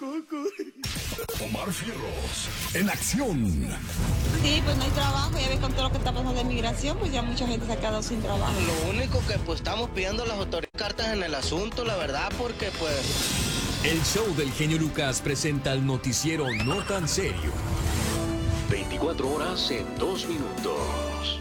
Omar Fierros, en acción. Sí, pues no hay trabajo, ya ves con todo lo que está pasando de migración, pues ya mucha gente se ha quedado sin trabajo. Lo único que pues estamos pidiendo a las autoridades cartas en el asunto, la verdad, porque pues... El show del genio Lucas presenta el noticiero No Tan Serio. 24 horas en 2 minutos.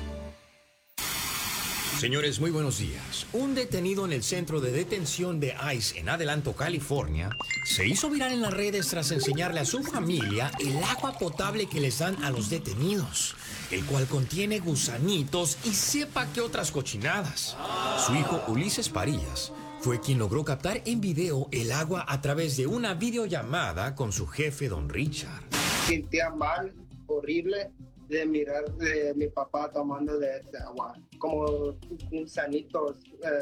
Señores, muy buenos días. Un detenido en el centro de detención de ICE en Adelanto, California, se hizo viral en las redes tras enseñarle a su familia el agua potable que les dan a los detenidos, el cual contiene gusanitos y sepa qué otras cochinadas. Su hijo Ulises Parillas fue quien logró captar en video el agua a través de una videollamada con su jefe, don Richard. Sentía mal, horrible, de mirar de mi papá tomando de ese agua, como gusanitos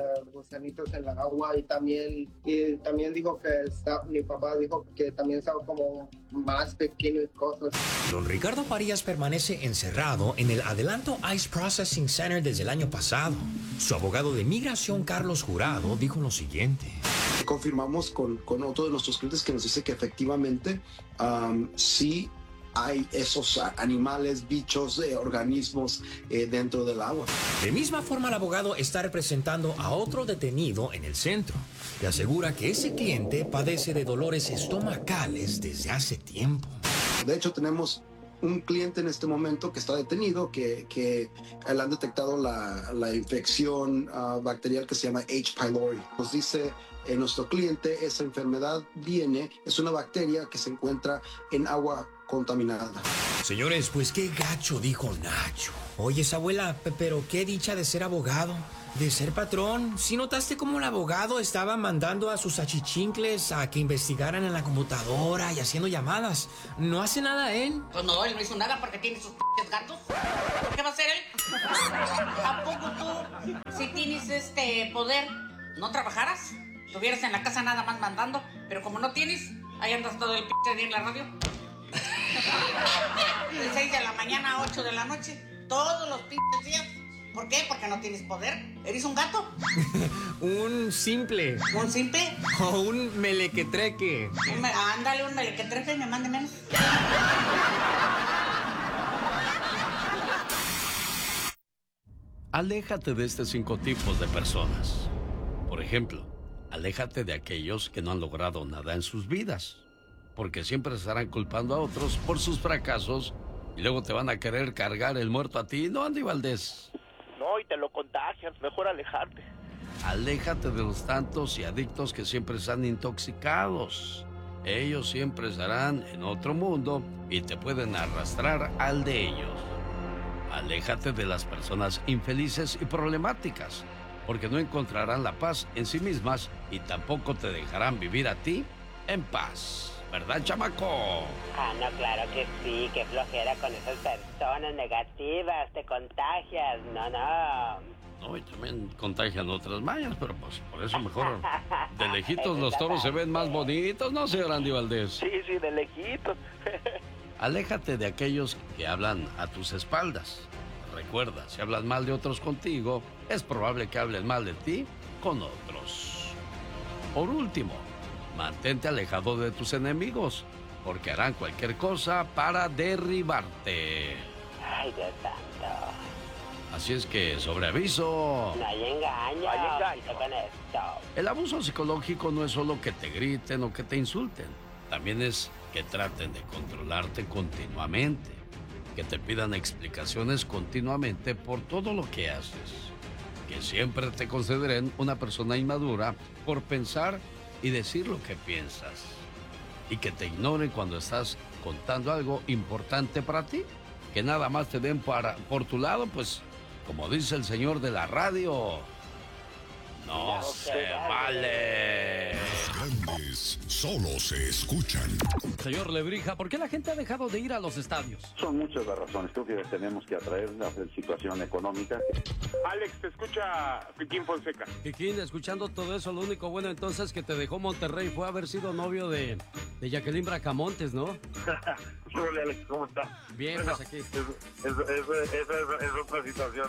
en la agua, y también dijo que mi papá dijo que también estaba como más pequeño y cosas. Don Ricardo Parillas permanece encerrado en el Adelanto ICE Processing Center desde el año pasado. Su abogado de migración, Carlos Jurado, dijo lo siguiente. Confirmamos con otro de nuestros clientes que nos dice que efectivamente sí hay esos animales, bichos, organismos dentro del agua. De misma forma, el abogado está representando a otro detenido en el centro y asegura que ese cliente padece de dolores estomacales desde hace tiempo. De hecho, tenemos un cliente en este momento que está detenido, que le han detectado la infección bacterial que se llama H. pylori. Nos dice nuestro cliente, esa enfermedad es una bacteria que se encuentra en agua contaminada. Señores, pues qué gacho, dijo Nacho. Oye, abuela, pero qué dicha de ser abogado, de ser patrón. ¿Sí notaste cómo el abogado estaba mandando a sus achichincles a que investigaran en la computadora y haciendo llamadas? ¿No hace nada él? Pues no, él no hizo nada porque tiene sus p*** gatos. ¿Por qué va a ser él? ¿Tampoco tú, si tienes poder, no trabajaras? Estuvieras en la casa nada más mandando, pero como no tienes, ahí andas todo el p*** día en la radio. De 6 de la mañana a 8 de la noche, todos los p*** días. ¿Por qué? Porque no tienes poder. ¿Eres un gato? Un simple. ¿Un simple? O un melequetreque. Ándale, un melequetreque y me mande menos. Aléjate de estos 5 tipos de personas. Por ejemplo, aléjate de aquellos que no han logrado nada en sus vidas, porque siempre estarán culpando a otros por sus fracasos y luego te van a querer cargar el muerto a ti, ¿no, Andy Valdés? No, y te lo contagian, mejor alejarte. Aléjate de los tantos y adictos que siempre están intoxicados. Ellos siempre estarán en otro mundo y te pueden arrastrar al de ellos. Aléjate de las personas infelices y problemáticas, porque no encontrarán la paz en sí mismas y tampoco te dejarán vivir a ti en paz. ¿Verdad, chamaco? Ah, no, claro que sí, qué flojera con esas personas negativas, te contagias, no. No, y también contagian otras mañas, pero pues por eso mejor de lejitos los toros se ven más bonitos, ¿no, señor Andy Valdés? Sí, de lejitos. Aléjate de aquellos que hablan a tus espaldas. Recuerda, si hablan mal de otros contigo, es probable que hablen mal de ti con otros. Por último, mantente alejado de tus enemigos, porque harán cualquier cosa para derribarte. Ay, Dios santo. Así es que, sobre aviso... No hay engaño. Con esto. El abuso psicológico no es solo que te griten o que te insulten. También es que traten de controlarte continuamente, que te pidan explicaciones continuamente por todo lo que haces, que siempre te consideren una persona inmadura por pensar y decir lo que piensas, y que te ignoren cuando estás contando algo importante para ti, que nada más te den por tu lado, pues, como dice el señor de la radio, no se vale. Los grandes solo se escuchan. Señor Lebrija, ¿por qué la gente ha dejado de ir a los estadios? Son muchas las razones. Creo que tenemos que atraer la situación económica. Alex, te escucha Piquín Fonseca. Piquín, escuchando todo eso, lo único bueno entonces que te dejó Monterrey fue haber sido novio de Jacqueline Bracamontes, ¿no? Hola, Alex, ¿cómo estás? Bien, bueno, pues aquí. Es otra situación.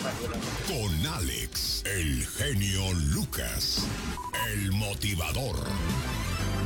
Con Alex, el genio Lucas, el motivador.